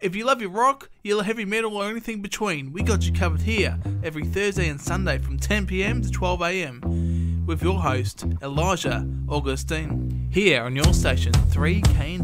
If you love your rock, you love heavy metal or anything between, we got you covered here every Thursday and Sunday from 10 PM to 12 AM with your host, Elijah Augustine, here on your station 3K